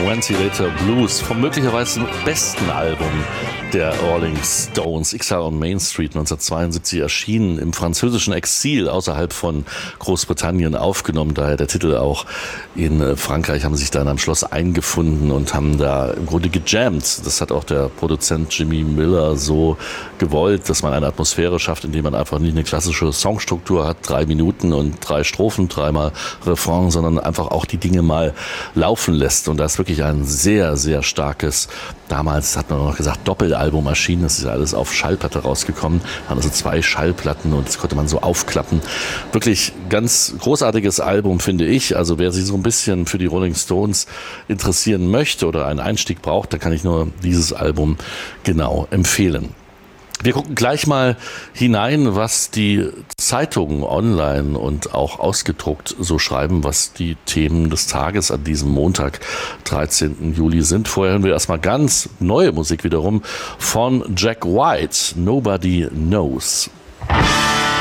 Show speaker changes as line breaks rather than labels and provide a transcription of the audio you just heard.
Ventilator Blues vom möglicherweise besten Album der Rolling Stones, Exile on Main Street, 1972 erschienen, im französischen Exil außerhalb von Großbritannien aufgenommen, daher der Titel auch. In Frankreich haben sie sich dann am Schloss eingefunden und haben da im Grunde gejammt. Das hat auch der Produzent Jimmy Miller so gewollt, dass man eine Atmosphäre schafft, indem man einfach nicht eine klassische Songstruktur hat, 3 Minuten und 3 Strophen, 3-mal Refrain, sondern einfach auch die Dinge mal laufen lässt. Und da ist wirklich ein sehr, sehr starkes, damals hat man noch gesagt, Doppelalbum erschienen. Das ist ja alles auf Schallplatte rausgekommen. Waren also 2 Schallplatten und das konnte man so aufklappen. Wirklich ganz großartiges Album, finde ich. Also wer sich so ein bisschen für die Rolling Stones interessieren möchte oder einen Einstieg braucht, dann kann ich nur dieses Album genau empfehlen. Wir gucken gleich mal hinein, was die Zeitungen online und auch ausgedruckt so schreiben, was die Themen des Tages an diesem Montag, 13. Juli sind. Vorher hören wir erstmal ganz neue Musik wiederum von Jack White, Nobody Knows.